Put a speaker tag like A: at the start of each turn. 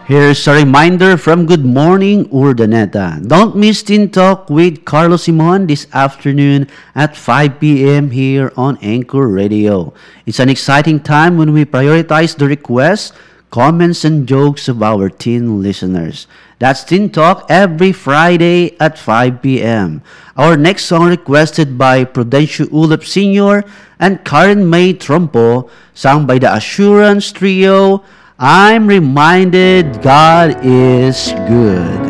A: Here's a reminder from Good Morning Urdaneta. Don't miss Teen Talk with Carlos Simon this afternoon at 5 p.m. here on Anchor Radio. It's an exciting time when we prioritize the requests, comments, and jokes of our teen listeners. That's Teen Talk every Friday at 5 p.m. Our next song requested by Prudencio Ulep Sr. and Karen May Trompo, sung by the Assurance Trio. I'm reminded God is good.